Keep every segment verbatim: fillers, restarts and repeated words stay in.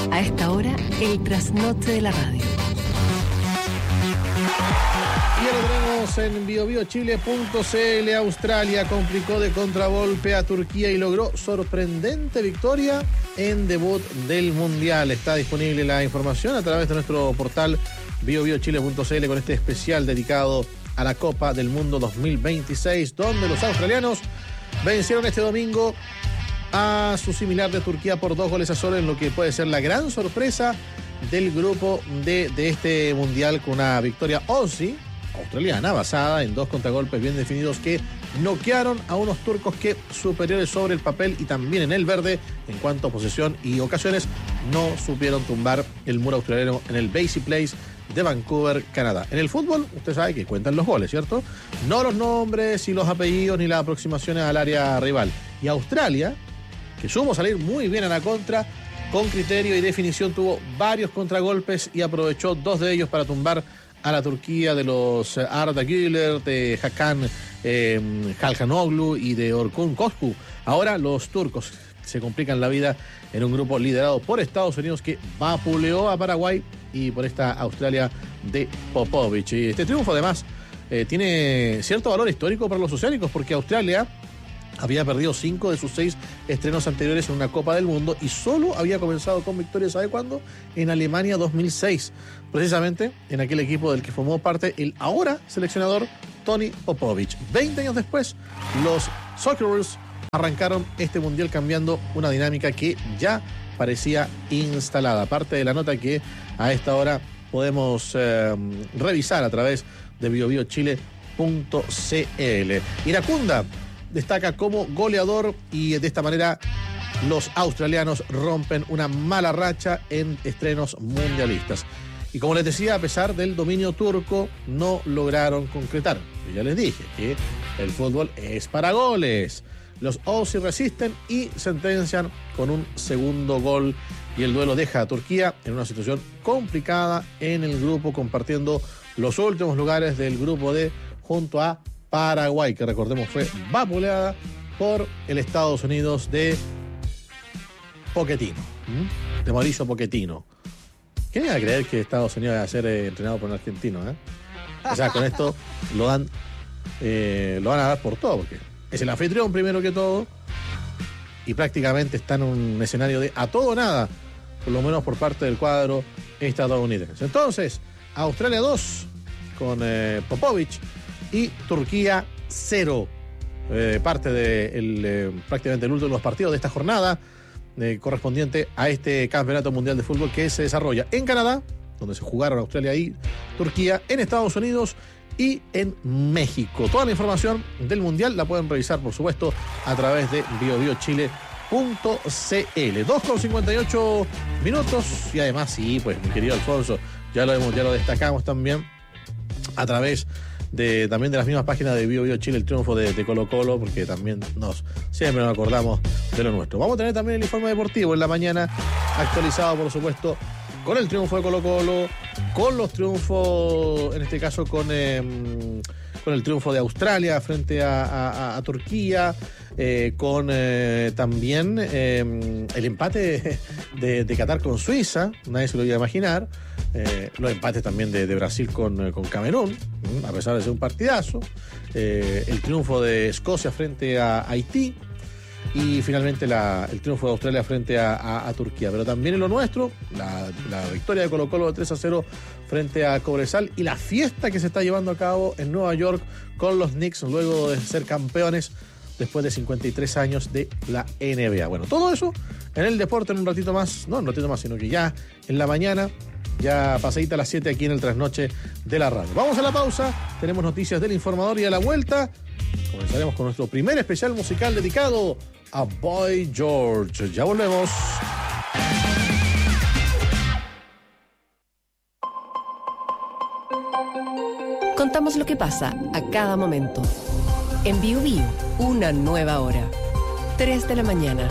A esta hora, el trasnoche de la radio. Y ya lo tenemos en bio bio chile punto c l. Australia complicó de contragolpe a Turquía y logró sorprendente victoria en debut del Mundial. Está disponible la información a través de nuestro portal bio bio chile punto c l con este especial dedicado a la Copa del Mundo dos mil veintiséis, donde los australianos vencieron este domingo a su similar de Turquía por dos goles a cero en lo que puede ser la gran sorpresa del grupo de, de este Mundial, con una victoria Aussie australiana basada en dos contragolpes bien definidos que noquearon a unos turcos que, superiores sobre el papel y también en el verde en cuanto a posesión y ocasiones, no supieron tumbar el muro australiano en el Basie Place de Vancouver, Canadá. En el fútbol, usted sabe que cuentan los goles, ¿cierto? No los nombres y los apellidos ni las aproximaciones al área rival. Y Australia, que supo salir muy bien a la contra, con criterio y definición, tuvo varios contragolpes y aprovechó dos de ellos para tumbar a la Turquía de los Arda Güler, de Hakan eh, Calhanoglu y de Orkun Kökçü. Ahora los turcos se complican la vida en un grupo liderado por Estados Unidos, que vapuleó a Paraguay, y por esta Australia de Popovich. Y este triunfo además eh, tiene cierto valor histórico para los oceánicos, porque Australia había perdido cinco de sus seis estrenos anteriores en una Copa del Mundo y solo había comenzado con victorias, ¿sabe cuándo? En Alemania dos mil seis, precisamente en aquel equipo del que formó parte el ahora seleccionador Tony Popovich. veinte años después, los Socceroos arrancaron este mundial cambiando una dinámica que ya parecía instalada. Parte de la nota que a esta hora podemos eh, revisar a través de bio bio chile punto c l. Iracunda destaca como goleador y de esta manera los australianos rompen una mala racha en estrenos mundialistas. Y como les decía, a pesar del dominio turco, no lograron concretar. Yo ya les dije que el fútbol es para goles. Los Aussies resisten y sentencian con un segundo gol, y el duelo deja a Turquía en una situación complicada en el grupo, compartiendo los últimos lugares del grupo D junto a Paraguay, que recordemos fue vapuleada por el Estados Unidos de Pochettino, ¿Mm? de Mauricio Pochettino. ¿Quién iba a creer que Estados Unidos iba a ser eh, entrenado por un argentino? Eh? O sea, con esto lo dan, eh, lo van a dar por todo, porque es el anfitrión primero que todo, y prácticamente está en un escenario de a todo o nada, por lo menos por parte del cuadro estadounidense. Entonces, Australia dos con eh, Popovich y Turquía cero. Eh, parte de el, eh, prácticamente el último de los partidos de esta jornada eh, correspondiente a este Campeonato Mundial de Fútbol que se desarrolla en Canadá, donde se jugaron Australia y Turquía, en Estados Unidos y en México. Toda la información del Mundial la pueden revisar, por supuesto, a través de bio bio chile punto c l. dos con cincuenta y ocho minutos. Y además, sí, pues, mi querido Alfonso, ya lo, hemos, ya lo destacamos también a través de también de las mismas páginas de Bio Bio Chile, el triunfo de, de Colo Colo, porque también nos siempre nos acordamos de lo nuestro. Vamos a tener también el informe deportivo en la mañana, actualizado, por supuesto, con el triunfo de Colo Colo, con los triunfos, en este caso con, eh, con el triunfo de Australia frente a, a, a Turquía, eh, con eh, también eh, el empate de, de Qatar con Suiza, nadie se lo iba a imaginar. Eh, los empates también de, de Brasil con, con Camerún, a pesar de ser un partidazo, eh, el triunfo de Escocia frente a Haití y finalmente la, el triunfo de Australia frente a, a, a Turquía. Pero también en lo nuestro, la, la victoria de Colo Colo de tres a cero frente a Cobresal y la fiesta que se está llevando a cabo en Nueva York con los Knicks luego de ser campeones después de cincuenta y tres años de la N B A. Bueno, todo eso en el deporte en un ratito más, no un ratito más, sino que ya en la mañana, ya pasadita a las siete aquí en el trasnoche de la radio. Vamos a la pausa, tenemos noticias del informador y a la vuelta comenzaremos con nuestro primer especial musical dedicado a Boy George. Ya volvemos. Contamos lo que pasa a cada momento. En Bio Bio, una nueva hora. tres de la mañana.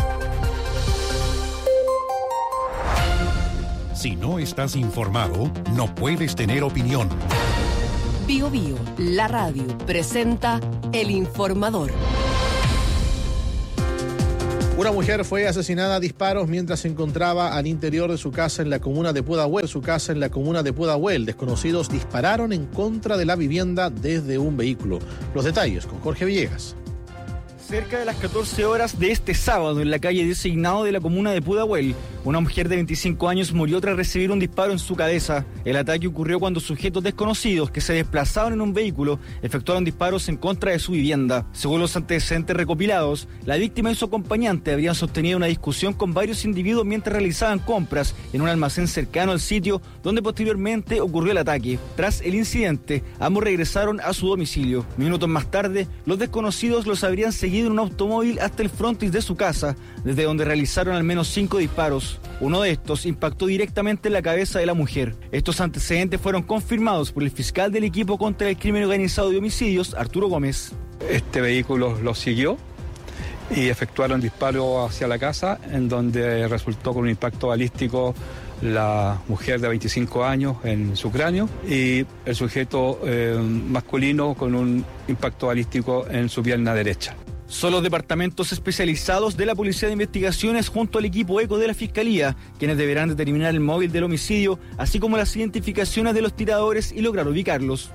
Si no estás informado, no puedes tener opinión. Bio Bio, la radio, presenta El Informador. Una mujer fue asesinada a disparos mientras se encontraba al interior de su casa en la comuna de Pudahuel. Su casa en la comuna de Pudahuel. Desconocidos dispararon en contra de la vivienda desde un vehículo. Los detalles con Jorge Villegas. Cerca de las catorce horas de este sábado, en la calle Designado de la comuna de Pudahuel, una mujer de veinticinco años murió tras recibir un disparo en su cabeza. El ataque ocurrió cuando sujetos desconocidos que se desplazaban en un vehículo efectuaron disparos en contra de su vivienda. Según los antecedentes recopilados, la víctima y su acompañante habrían sostenido una discusión con varios individuos mientras realizaban compras en un almacén cercano al sitio donde posteriormente ocurrió el ataque. Tras el incidente, ambos regresaron a su domicilio. Minutos más tarde, los desconocidos los habrían seguido en un automóvil hasta el frontis de su casa, desde donde realizaron al menos cinco disparos. Uno de estos impactó directamente en la cabeza de la mujer. Estos antecedentes fueron confirmados por el fiscal del equipo contra el crimen organizado de homicidios, Arturo Gómez. Este vehículo lo siguió y efectuaron disparos hacia la casa, en donde resultó con un impacto balístico la mujer de veinticinco años en su cráneo y el sujeto eh, masculino con un impacto balístico en su pierna derecha. Son los departamentos especializados de la Policía de Investigaciones junto al equipo ECO de la Fiscalía quienes deberán determinar el móvil del homicidio, así como las identificaciones de los tiradores y lograr ubicarlos.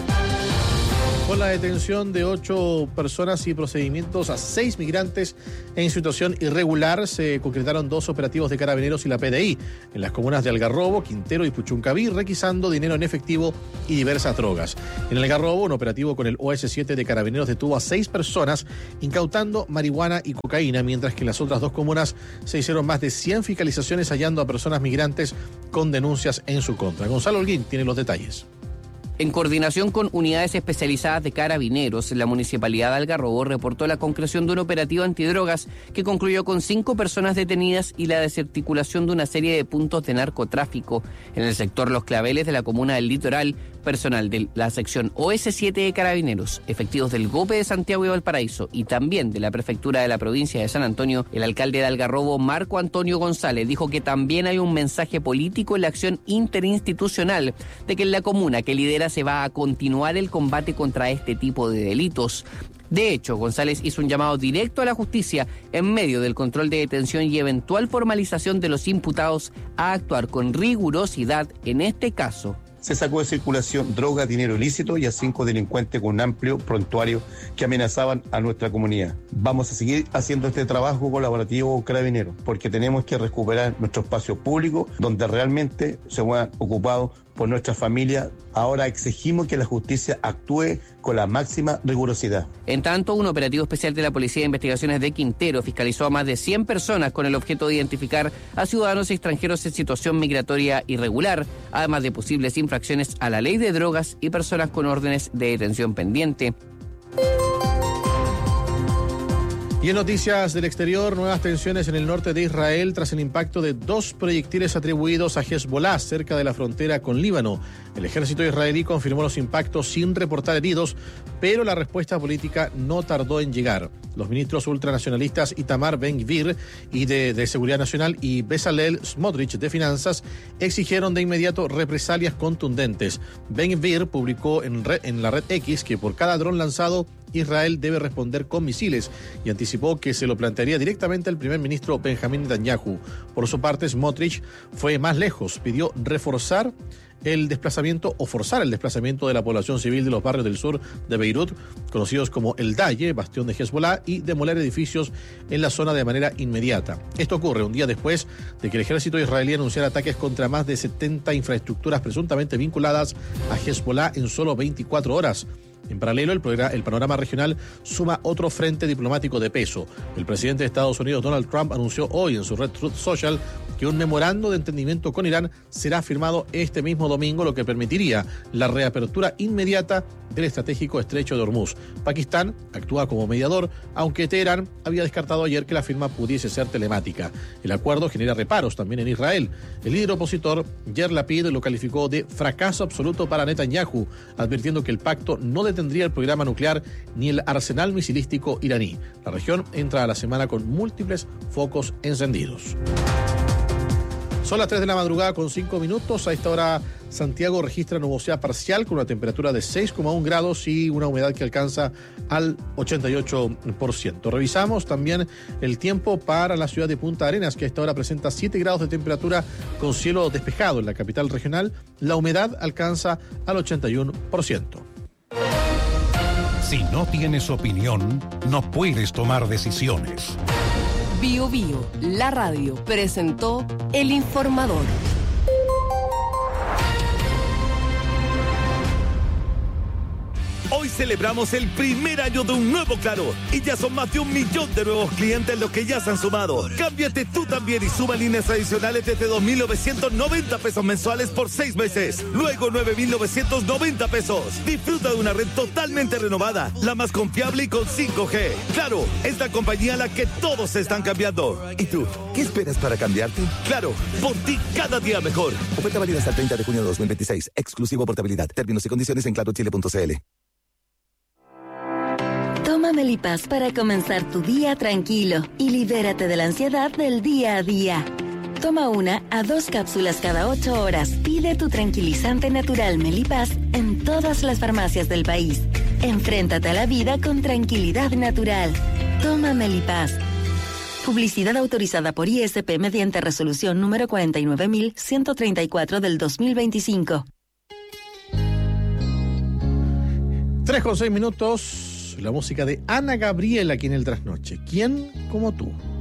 Con la detención de ocho personas y procedimientos a seis migrantes en situación irregular, se concretaron dos operativos de Carabineros y la P D I en las comunas de Algarrobo, Quintero y Puchuncaví, requisando dinero en efectivo y diversas drogas. En Algarrobo, un operativo con el O S siete de Carabineros detuvo a seis personas, incautando marihuana y cocaína, mientras que en las otras dos comunas se hicieron más de cien fiscalizaciones hallando a personas migrantes con denuncias en su contra. Gonzalo Holguín tiene los detalles. En coordinación con unidades especializadas de Carabineros, la Municipalidad de Algarrobo reportó la concreción de un operativo antidrogas que concluyó con cinco personas detenidas y la desarticulación de una serie de puntos de narcotráfico. En el sector Los Claveles de la comuna del Litoral, personal de la sección O S siete de Carabineros, efectivos del GOPE de Santiago y Valparaíso y también de la Prefectura de la provincia de San Antonio, el alcalde de Algarrobo, Marco Antonio González, dijo que también hay un mensaje político en la acción interinstitucional de que en la comuna que lidera se va a continuar el combate contra este tipo de delitos. De hecho, González hizo un llamado directo a la justicia en medio del control de detención y eventual formalización de los imputados a actuar con rigurosidad en este caso. Se sacó de circulación droga, dinero ilícito y a cinco delincuentes con un amplio prontuario que amenazaban a nuestra comunidad. Vamos a seguir haciendo este trabajo colaborativo con Carabineros porque tenemos que recuperar nuestro espacio público donde realmente se puedan ocupado por nuestra familia. Ahora exigimos que la justicia actúe con la máxima rigurosidad. En tanto, un operativo especial de la Policía de Investigaciones de Quintero fiscalizó a más de cien personas con el objeto de identificar a ciudadanos extranjeros en situación migratoria irregular, además de posibles infracciones a la ley de drogas y personas con órdenes de detención pendiente. Y en noticias del exterior, nuevas tensiones en el norte de Israel tras el impacto de dos proyectiles atribuidos a Hezbollah cerca de la frontera con Líbano. El ejército israelí confirmó los impactos sin reportar heridos, pero la respuesta política no tardó en llegar. Los ministros ultranacionalistas Itamar Ben-Gvir y de, de Seguridad Nacional y Bezalel Smotrich de Finanzas exigieron de inmediato represalias contundentes. Ben-Gvir publicó en, red, en la red X que por cada dron lanzado Israel debe responder con misiles y anticipó que se lo plantearía directamente al primer ministro Benjamín Netanyahu. Por su parte, Smotrich fue más lejos, pidió reforzar el desplazamiento o forzar el desplazamiento de la población civil de los barrios del sur de Beirut, conocidos como El Daye, bastión de Hezbollah, y demoler edificios en la zona de manera inmediata. Esto ocurre un día después de que el ejército israelí anunciara ataques contra más de setenta infraestructuras presuntamente vinculadas a Hezbollah en solo veinticuatro horas. En paralelo, el, el panorama regional suma otro frente diplomático de peso. El presidente de Estados Unidos, Donald Trump, anunció hoy en su red Truth Social que un memorando de entendimiento con Irán será firmado este mismo domingo, lo que permitiría la reapertura inmediata del estratégico estrecho de Hormuz. Pakistán actúa como mediador, aunque Teherán había descartado ayer que la firma pudiese ser telemática. El acuerdo genera reparos también en Israel. El líder opositor, Yair Lapid, lo calificó de fracaso absoluto para Netanyahu, advirtiendo que el pacto no detendría el programa nuclear ni el arsenal misilístico iraní. La región entra a la semana con múltiples focos encendidos. Son las tres de la madrugada con cinco minutos. A esta hora Santiago registra nubosidad parcial con una temperatura de seis coma uno grados y una humedad que alcanza al ochenta y ocho por ciento. Revisamos también el tiempo para la ciudad de Punta Arenas, que a esta hora presenta siete grados de temperatura con cielo despejado en la capital regional. La humedad alcanza al ochenta y uno por ciento. Si no tienes opinión, no puedes tomar decisiones. Bio Bio, la radio, presentó El Informador. Hoy celebramos el primer año de un nuevo Claro y ya son más de un millón de nuevos clientes los que ya se han sumado. Cámbiate tú también y suma líneas adicionales desde dos mil novecientos noventa pesos mensuales por seis meses. Luego nueve mil novecientos noventa pesos. Disfruta de una red totalmente renovada, la más confiable y con cinco G. Claro, es la compañía a la que todos se están cambiando. ¿Y tú? ¿Qué esperas para cambiarte? Claro, por ti cada día mejor. Oferta válida hasta el treinta de junio de dos mil veintiséis. Exclusivo portabilidad. Términos y condiciones en claro chile punto c l. Toma Melipaz para comenzar tu día tranquilo y libérate de la ansiedad del día a día. Toma una a dos cápsulas cada ocho horas. Pide tu tranquilizante natural Melipaz en todas las farmacias del país. Enfréntate a la vida con tranquilidad natural. Toma Melipaz. Publicidad autorizada por I S P mediante resolución número cuarenta y nueve mil ciento treinta y cuatro del dos mil veinticinco. tres con seis minutos. La música de Ana Gabriel aquí en el Trasnoche. ¿Quién como tú?